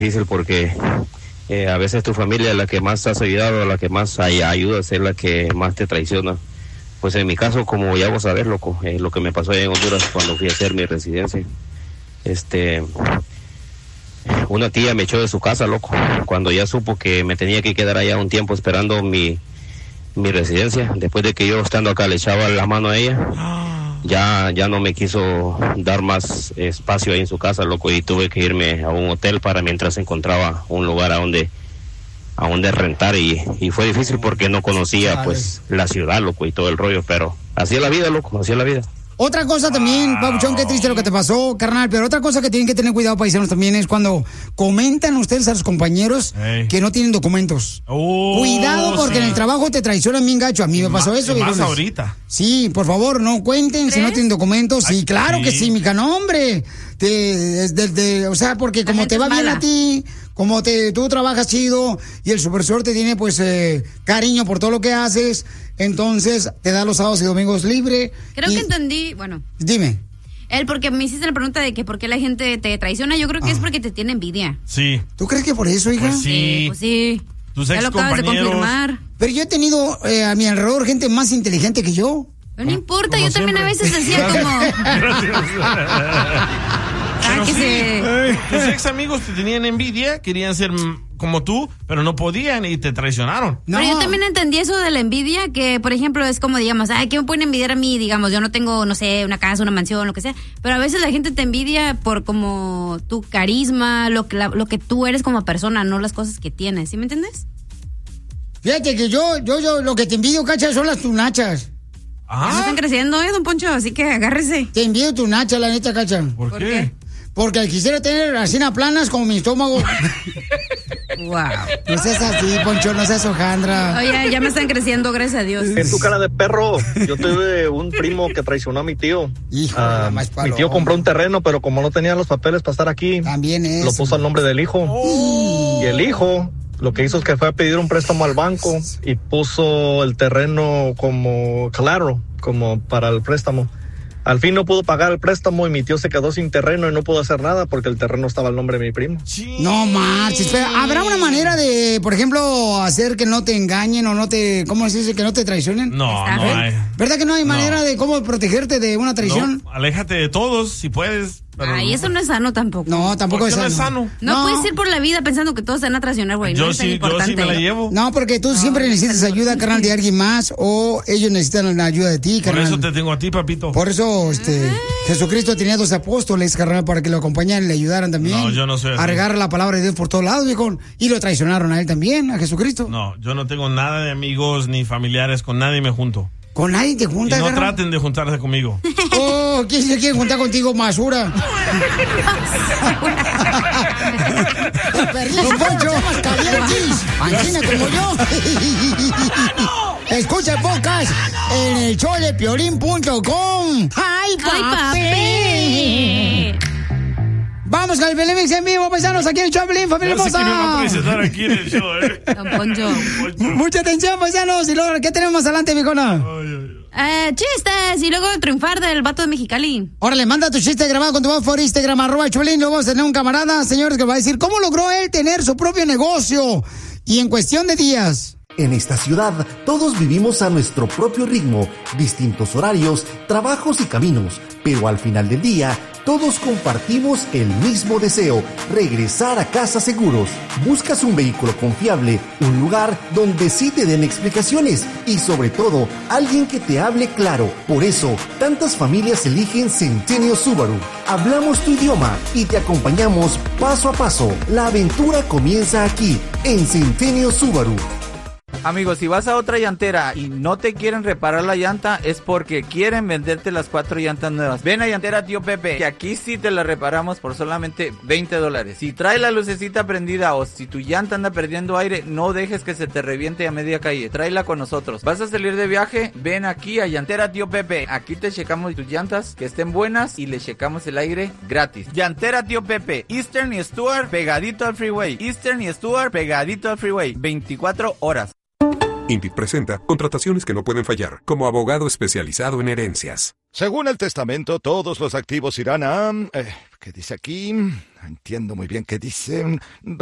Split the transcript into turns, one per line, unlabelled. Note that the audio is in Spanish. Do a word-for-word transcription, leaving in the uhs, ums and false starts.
difícil porque eh, a veces tu familia es la que más has ayudado, la que más hay, ayudas, es la que más te traiciona. Pues en mi caso, como ya vos sabés, loco, eh, lo que me pasó allá en Honduras cuando fui a hacer mi residencia. Este, una tía me echó de su casa, loco, cuando ya supo que me tenía que quedar allá un tiempo esperando mi, mi residencia. Después de que yo estando acá le echaba la mano a ella, ya, ya no me quiso dar más espacio ahí en su casa, loco, y tuve que irme a un hotel para mientras encontraba un lugar a donde a donde rentar y, y fue difícil porque no conocía pues la ciudad, loco, y todo el rollo, pero así es la vida, loco, así es la vida.
Otra cosa también, Papuchón, qué triste lo que te pasó, carnal, pero otra cosa que tienen que tener cuidado, paisanos, también es cuando comentan ustedes a los compañeros hey. que no tienen documentos. Oh, cuidado porque sí. en el trabajo te traicionan bien gacho. A mí me pasó eso.
Más ahorita.
Sí, por favor, no cuenten ¿Crees? si no tienen documentos. Sí, claro sí. que sí, mica, no, hombre. Te, de, de, o sea, porque como te va bien a ti, como te, tú trabajas chido y el supervisor te tiene pues eh, cariño por todo lo que haces, entonces te da los sábados y domingos libre.
Creo
y...
que entendí, bueno.
Dime.
Él, porque me hiciste la pregunta de que por qué la gente te traiciona, yo creo que ah. es porque te tiene envidia.
Sí.
¿Tú crees que por eso, hija?
Pues sí.
sí pues sí.
Tus
ya lo acabas de confirmar.
Pero yo he tenido eh, a mi alrededor gente más inteligente que yo.
No, no importa, yo siempre. también a veces decía como...
Pero sí, se... tus ex amigos te tenían envidia, querían ser como tú, pero no podían y te traicionaron.
No. Pero yo también entendí eso de la envidia, que por ejemplo es como, digamos, ay, ¿qué me pueden envidiar a mí? Digamos, yo no tengo, no sé, una casa, una mansión, lo que sea, pero a veces la gente te envidia por como tu carisma, lo que, la, lo que tú eres como persona, no las cosas que tienes, ¿sí me entiendes?
Fíjate que yo, yo, yo, lo que te envidio, cacha, son las tunachas.
Ah. Ya no están creciendo, ¿eh, don Poncho? Así que agárrese.
Te envidio tu nacha, la neta, cacha.
¿Por, ¿Por qué? qué?
Porque quisiera tener así planas como mi estómago.
Wow.
No seas así, Poncho, no seas hojandra.
Oye, ya me están creciendo, gracias a Dios.
En tu cara de perro, yo tuve un primo que traicionó a mi tío.
Hijo,
uh,
más
mi tío compró un terreno, pero como no tenía los papeles para estar aquí,
también es.
Lo puso al nombre del hijo. Oh. Y el hijo lo que hizo es que fue a pedir un préstamo al banco y puso el terreno como collateral, como para el préstamo. Al fin no pudo pagar el préstamo y mi tío se quedó sin terreno y no pudo hacer nada porque el terreno estaba al nombre de mi primo.
Sí. No marches, espera, ¿habrá una manera de, por ejemplo, hacer que no te engañen o no te, ¿cómo se dice? Que no te traicionen?
No, no hay.
¿Verdad que no hay manera no. de cómo protegerte de una traición?
No, aléjate de todos si puedes.
Pero Ay, eso no es sano tampoco.
No, tampoco es sano.
No es sano.
No, no puedes ir por la vida pensando que todos se van a traicionar, güey. No
yo,
es tan
sí,
importante.
yo sí me la llevo.
No, porque tú siempre necesitas ayuda, carnal, de alguien más o ellos necesitan la ayuda de ti, carnal.
Por eso te tengo a ti, papito.
Por eso, este, Ay. Jesucristo tenía dos apóstoles, carnal, para que lo acompañaran y le ayudaran también.
No, yo no soy así.
A regar la palabra de Dios por todos lados, viejo. Y lo traicionaron a él también, a Jesucristo.
No, yo no tengo nada de amigos ni familiares, con nadie me junto.
¿Con nadie te juntas?
Y no
carnal?
traten de juntarse conmigo.
Oh, ¿quién se quiere juntar contigo, Masura? Don Poncho, Antina como yo. Escucha el podcast en el show de piolín punto com. ¡Ay, papi! Vamos con el Pelín Mix en vivo, paisanos, aquí en el show de Pelín, familia hermosa.
No sé quién me va a presentar aquí en el show, ¿eh?
Don Poncho.
Mucha atención, paisanos. Y luego, ¿qué tenemos más adelante, mijona?
Ay, ay, ay.
Eh, chistes y luego triunfar del vato de Mexicali.
Órale, manda tu chiste grabado con tu voz por Instagram, arroba Chulín. Luego vamos a tener un camarada, señores, que va a decir cómo logró él tener su propio negocio y en cuestión de días.
En esta ciudad, todos vivimos a nuestro propio ritmo, distintos horarios, trabajos y caminos, pero al final del día, todos compartimos el mismo deseo, regresar a casa seguros. Buscas un vehículo confiable, un lugar donde sí te den explicaciones y sobre todo, alguien que te hable claro. Por eso, tantas familias eligen Centennial Subaru. Hablamos tu idioma y te acompañamos paso a paso. La aventura comienza aquí, en Centennial Subaru.
Amigos, si vas a otra llantera y no te quieren reparar la llanta, es porque quieren venderte las cuatro llantas nuevas. Ven a Llantera Tío Pepe, que aquí sí te la reparamos por solamente veinte dólares. Si trae la lucecita prendida o si tu llanta anda perdiendo aire, no dejes que se te reviente a media calle. Tráela con nosotros. ¿Vas a salir de viaje? Ven aquí a Llantera Tío Pepe. Aquí te checamos tus llantas, que estén buenas, y le checamos el aire gratis. Llantera Tío Pepe, Eastern y Stuart, pegadito al freeway. Eastern y Stuart, pegadito al freeway. veinticuatro horas.
Indeed presenta contrataciones que no pueden fallar, como abogado especializado en herencias.
Según el testamento, todos los activos irán a... Eh, ¿Qué dice aquí? No entiendo muy bien qué dice.